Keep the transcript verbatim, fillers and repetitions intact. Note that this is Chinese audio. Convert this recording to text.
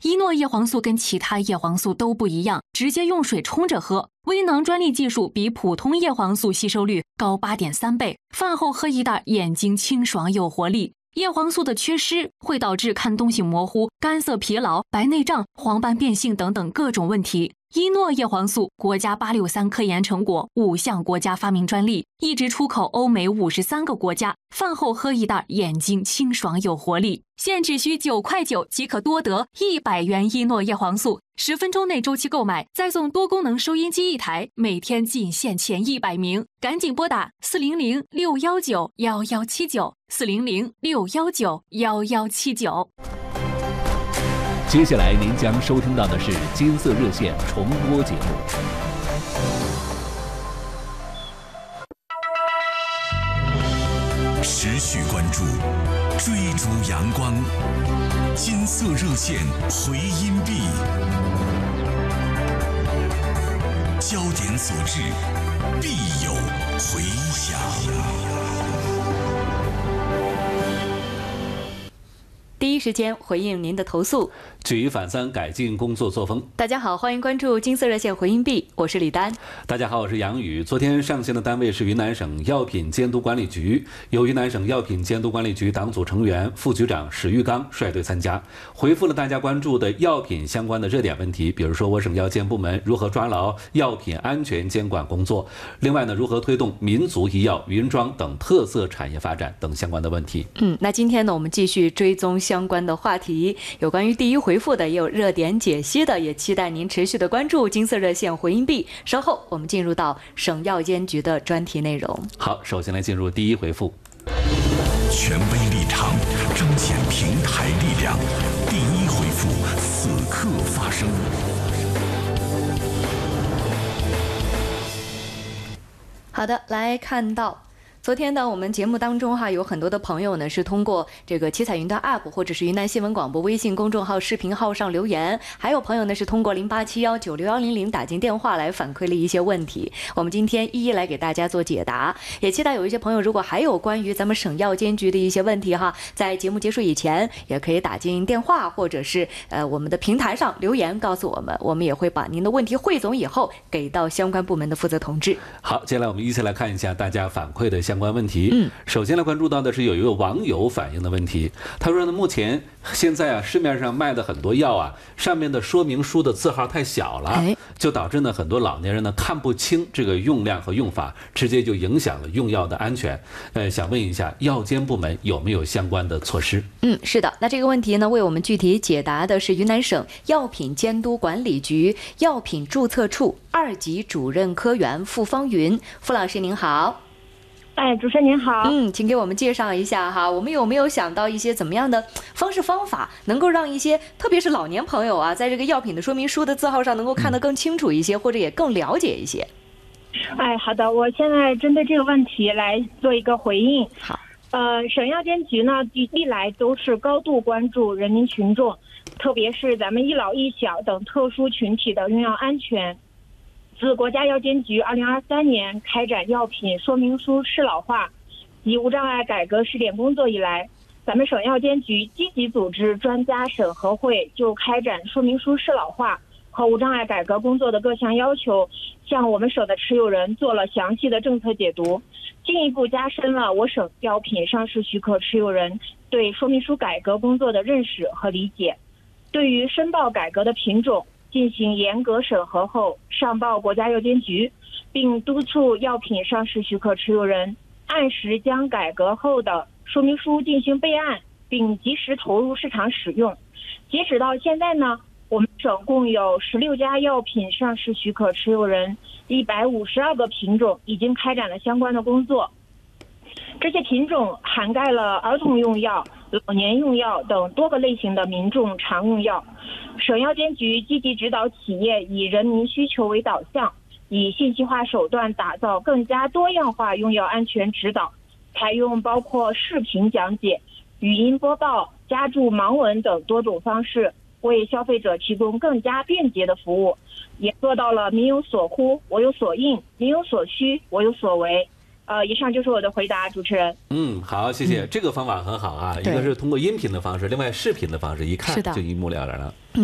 一诺叶黄素跟其他叶黄素都不一样，直接用水冲着喝。微囊专利技术比普通叶黄素吸收率高 八点三 倍，饭后喝一袋，眼睛清爽有活力。叶黄素的缺失会导致看东西模糊、干涩疲劳、白内障、黄斑变性等等各种问题。一诺叶黄素国家八六三科研成果，五项国家发明专利，一直出口欧美五十三个国家。饭后喝一袋，眼睛清爽有活力。现只需九块九即可多得一百元一诺叶黄素，十分钟内周期购买，再送多功能收音机一台，每天仅限前一百名，赶紧拨打四零零六一九一一七九四零零六一九一一七九。 接下来您将收听到的是金色热线重播节目。 持续关注，追逐阳光，金色热线回音壁，焦点所至，必有回响。 第一时间回应您的投诉， 举一反三，改进工作作风。 大家好，欢迎关注金色热线回音壁，我是李丹。 大家好，我是杨宇。昨天上线的单位是云南省药品监督管理局，由云南省药品监督管理局党组成员、副局长史玉刚率队参加，回复了大家关注的药品相关的热点问题，比如说我省药监部门如何抓牢药品安全监管工作，另外呢，如何推动民族医药、云庄等特色产业发展等相关的问题。 嗯，那今天呢，我们继续追踪相关的话题，有关于第一回复的，也有热点解析的，也期待您持续的关注金色热线回音壁。稍后我们进入到省药监局的专题内容。 好，首先来进入第一回复。 权威立场，彰显平台力量。第一回复，此刻发生。 好的，来看到。昨天呢，我们节目当中哈，有很多的朋友呢是通过这个七彩云端 App 或者是云南新闻广播微信公众号、视频号上留言，还有朋友呢是通过零八七幺九六幺零零打进电话来反馈了一些问题。我们今天一一来给大家做解答，也期待有一些朋友如果还有关于咱们省药监局的一些问题哈，在节目结束以前也可以打进电话或者是呃我们的平台上留言告诉我们，我们也会把您的问题汇总以后给到相关部门的负责同志。 好，接下来我们一起来看一下大家反馈的相关问题。 嗯， 首先来关注到的是有一位网友反映的问题，他说呢，目前现在啊市面上卖的很多药啊，上面的说明书的字号太小了， 哎， 就导致呢很多老年人呢看不清这个用量和用法，直接就影响了用药的安全。呃，想问一下药监部门有没有相关的措施？ 嗯，是的，那这个问题呢，为我们具体解答的是云南省药品监督管理局药品注册处二级主任科员傅方云，傅老师您好。 哎，主持人您好。 嗯，请给我们介绍一下哈，我们有没有想到一些怎么样的方式方法，能够让一些特别是老年朋友啊，在这个药品的说明书的字号上能够看得更清楚一些，或者也更了解一些？ 哎，好的，我现在针对这个问题来做一个回应。 好， 呃，省药监局呢，历来都是高度关注人民群众，特别是咱们一老一小等特殊群体的用药安全。自国家药监局二零二三年开展药品说明书适老化及无障碍改革试点工作以来，咱们省药监局积极组织专家审核会，就开展说明书适老化和无障碍改革工作的各项要求，向我们省的持有人做了详细的政策解读，进一步加深了我省药品上市许可持有人对说明书改革工作的认识和理解。对于申报改革的品种进行严格审核后上报国家药监局，并督促药品上市许可持有人按时将改革后的说明书进行备案，并及时投入市场使用。截止到现在呢，我们省共有十六家药品上市许可持有人，一百五十二个品种已经开展了相关的工作。这些品种涵盖了儿童用药、老年用药等多个类型的民众常用药。省药监局积极指导企业以人民需求为导向，以信息化手段打造更加多样化用药安全指导，采用包括视频讲解、语音播报、加注盲文等多种方式，为消费者提供更加便捷的服务，也做到了民有所呼，我有所应，民有所需，我有所为。呃，以上就是我的回答，主持人。 嗯，好，谢谢。嗯、这个方法很好啊，一个是通过音频的方式，另外视频的方式，一看就一目了然了。